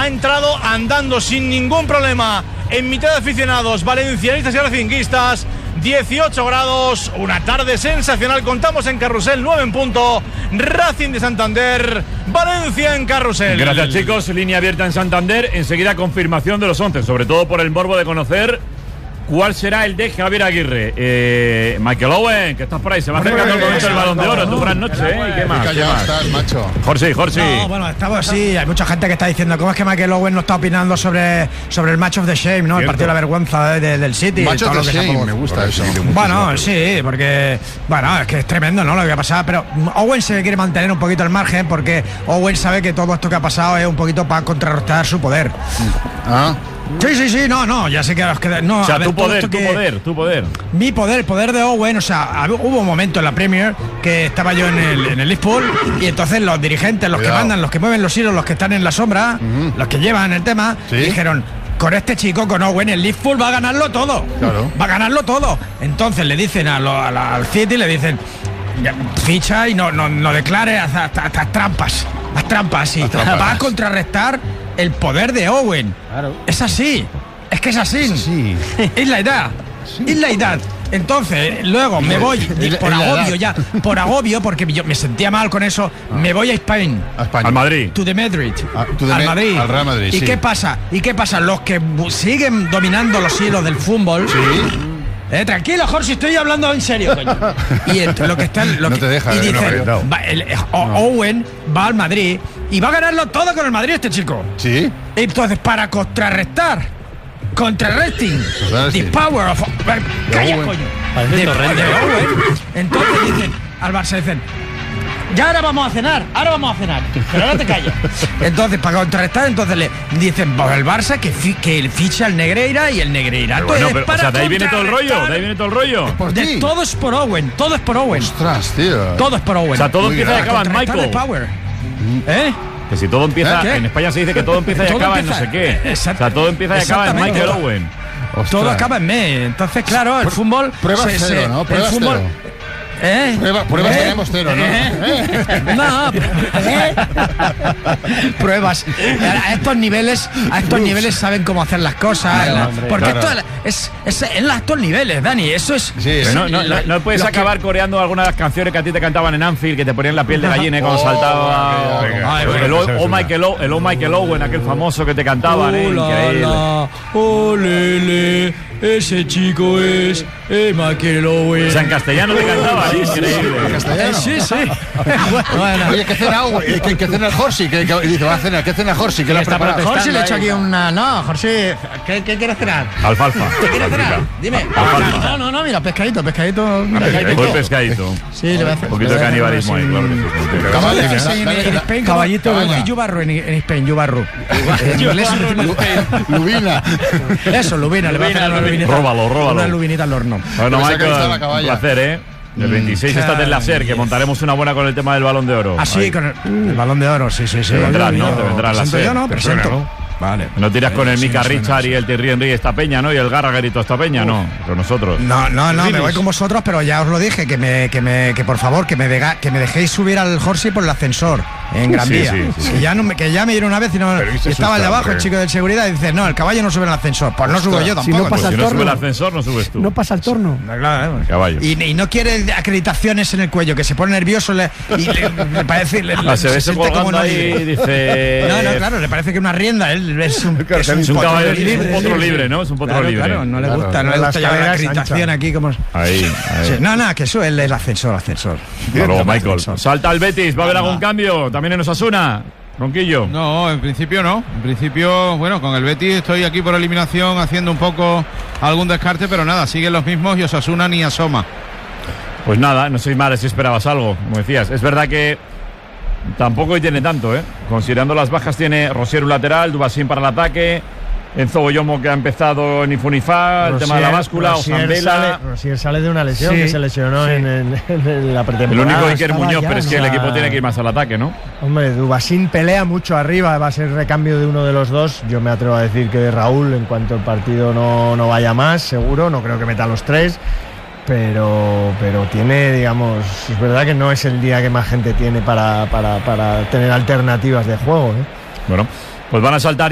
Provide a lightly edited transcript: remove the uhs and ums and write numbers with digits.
ha entrado andando sin ningún problema en mitad de aficionados valencianistas y racinguistas. 18 grados, una tarde sensacional. Contamos en Carrusel, 9 en punto. Racing de Santander, Valencia en Carrusel. Gracias, chicos. Línea abierta en Santander. Enseguida confirmación de los 11, sobre todo por el morbo de conocer cuál será el de Javier Aguirre. Michael Owen, que estás por ahí, se va acercando el momento del Balón de Oro. Tu gran noche, ¿Y qué más? Ya estás, macho. Jorge. No, bueno, estamos así. Hay mucha gente que está diciendo cómo es que Michael Owen no está opinando sobre el match of the shame, ¿no? Cierto. El partido de la vergüenza del City. Match of the shame, me gusta eso. Bueno, sí, porque bueno, es que es tremendo, ¿no? Lo que ha pasado, pero Owen se quiere mantener un poquito al margen porque Owen sabe que todo esto que ha pasado es un poquito para contrarrestar su poder. Sí, no, ya sé que los que no. O sea, ver, tu poder. Mi poder, el poder de Owen, o sea, hubo un momento en la Premier que estaba yo en el Liverpool y entonces los dirigentes, los que mandan, los que mueven los hilos, los que están en la sombra, los que llevan el tema, dijeron: con este chico, con Owen, el Liverpool va a ganarlo todo. Claro. Va a ganarlo todo. Entonces le dicen al City, le dicen: ficha y no declare, haz trampas. Haz trampas, sí. Va a contrarrestar el poder de Owen. Claro. Es así. Es que es así. Sí. Es la edad. Sí. Es la edad. Entonces, luego me voy por agobio, porque yo me sentía mal con eso, me voy a España. Al Madrid. To the Madrid. Al Madrid. Al Real Madrid. ¿Y qué pasa? Los que siguen dominando los hilos del fútbol. Sí. Tranquilo, Jorge, estoy hablando en serio, coño. Y lo que están. No te deja. Y dicen, Owen va al Madrid y va a ganarlo todo con el Madrid, este chico. Sí. Entonces, para contrarresting the power of. ¡Calla, coño! De Owen. Entonces dicen al Barça, ya ahora vamos a cenar, pero ahora te callas. Entonces, para contrarrestar, entonces le dicen el Barça que ficha al Negreira y el Negreira. Bueno, pero, o sea, de ahí viene todo el rollo. Todo es por Owen. Ostras, tío. Todo es por Owen. O sea, todo empieza y acaba en Michael. Que si todo empieza, en España se dice que todo empieza y acaba en no sé qué. O sea, todo empieza y acaba en Michael Owen. Ostras. Todo acaba en me. Entonces, claro, el fútbol. Pruebas cero, ¿no? Pruebas el fútbol. Pruebas tenemos cero, ¿no? No, pruebas. A estos niveles saben cómo hacer las cosas. Porque esto es en estos niveles, Dani. Eso es. Sí, no puedes acabar coreando algunas de las canciones que a ti te cantaban en Anfield, que te ponían la piel de gallina cuando saltaba. El Michael Owen, aquel famoso que te cantaban, increíble. Olele, ese chico es Michael Owen. O sea, en castellano te cantaba. Increíble. Sí. Bueno. Oye, ¿qué cena Owen? ¿Qué cena el Jorge? Que dice, va a cenar. ¿Qué cena Jorge? ¿Qué le ha preparado? Jorge le he hecho aquí una. No, Jorge, ¿qué quieres cenar? Alfalfa. ¿Qué quieres cenar? Dime. No, mira, pescadito. Muy pescadito. Sí, le voy a hacer. Un poquito de canibalismo ahí, claro. Caballito y yubarro en España, yubarro. En inglés Lubina. Eso, lubina. Le voy a hacer una lubinita. Róbalo. Una lubinita al horno. Bueno, Michael, un placer, El 26 estás en la SER, que montaremos una buena con el tema del Balón de Oro. Ah, sí, con el Balón de Oro, sí. Te vendrás, ¿no? Te vendrás la SER. Yo no, presento. Vale. No tiras con el Mika Richard y el Thierry Henry esta peña, ¿no? Y el Gallagher y toda esta peña, no. Con nosotros. No, me voy con vosotros, pero ya os lo dije, que por favor, que me dejéis subir al Jorge por el ascensor en Gran Vía. Sí. Que ya me dieron una vez y estaba allá abajo el chico de seguridad y dice, no, el caballo no sube en el ascensor. Pues no subo yo tampoco. Si no pasa el torno. Si no sube el ascensor, no subes tú. No pasa el torno. Claro, el caballo. Y no quiere acreditaciones en el cuello, que se pone nervioso le parece. Se ve ese colgando ahí y dice. No, claro, le parece que una rienda. Él es un caballo libre. Es un potro libre, ¿no? Es un potro libre. Claro, no le gusta ya ver la acreditación aquí como. Ahí. Sí, no, que eso es el ascensor. Claro, Michael. Salta el Betis, ¿va a haber algún cambio? ¿También en Osasuna? Ronquillo. No, en principio no. En principio, bueno, con el Betis estoy aquí por eliminación haciendo un poco algún descarte, pero nada, siguen los mismos y Osasuna ni asoma. Pues nada, no soy mal si esperabas algo, como decías. Es verdad que tampoco hoy tiene tanto, Considerando las bajas, tiene Rosier un lateral, Dubasín para el ataque, Enzo Boyomo, que ha empezado en Ifunifa, el tema de la báscula, Osambela. Rosier sale de una lesión que se lesionó en la pretemporada. El único Iker Muñoz, pero es que el equipo tiene que ir más al ataque, ¿no? Hombre, Dubasín pelea mucho arriba, va a ser recambio de uno de los dos. Yo me atrevo a decir que de Raúl, en cuanto el partido no vaya más, seguro, no creo que meta los tres. Pero tiene, digamos, es verdad que no es el día que más gente tiene para tener alternativas de juego, Bueno, pues van a saltar